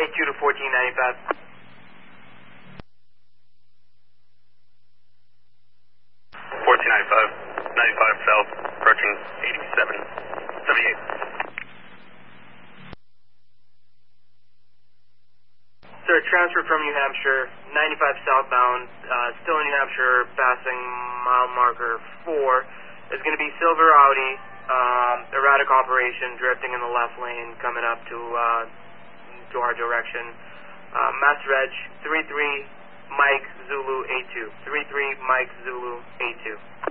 A2 to 1495. 1495, 95 south, approaching 87, 78. Sir, transfer from New Hampshire, 95 southbound, still in New Hampshire, passing mile marker 4. It's going to be silver Audi, erratic operation, drifting in the left lane, coming up to our direction. Mass Reg 33 Mike Zulu A2. 33 Mike Zulu A2.